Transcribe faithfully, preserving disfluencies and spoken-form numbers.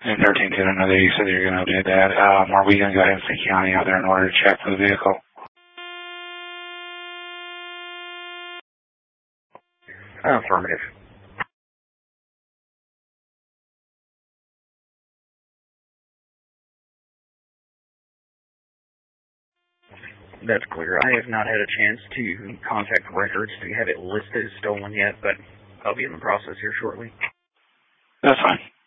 And thirteen ten, I know that you said you're going to update that. Um, are we going to go ahead and send county out there in order to check for the vehicle? Affirmative. That's clear. I have not had a chance to contact records to have it listed as stolen yet, but I'll be in the process here shortly. That's fine.